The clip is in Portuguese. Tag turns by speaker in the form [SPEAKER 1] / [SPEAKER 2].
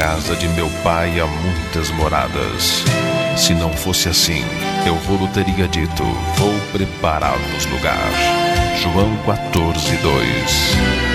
[SPEAKER 1] casa de meu pai há muitas moradas. Se não fosse assim, eu vou-lo teria dito, vou preparar-vos lugar. João 14:2.